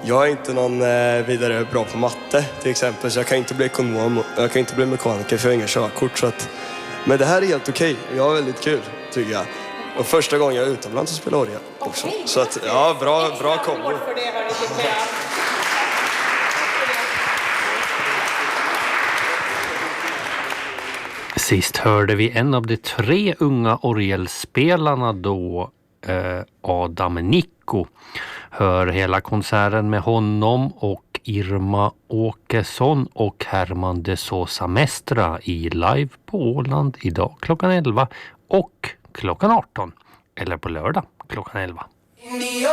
Jag är inte någon vidare bra på matte till exempel, så jag kan inte bli ekonom och jag kan inte bli mekaniker för jag har inga körkort. Så att, men det här är helt okej. Jag har väldigt kul, tycker jag. Och första gången jag är utomlands och spelar orgel också. Okej, så att, ja, bra kombo. För det, hörni, tycker jag. Sist hörde vi en av de 3 unga orgelspelarna då, Adam Nico. Hör hela konserten med honom och Irma Åkesson och Herman de Sosa Mestra i live på Åland idag klockan 11 och klockan 18. Eller på lördag klockan 11.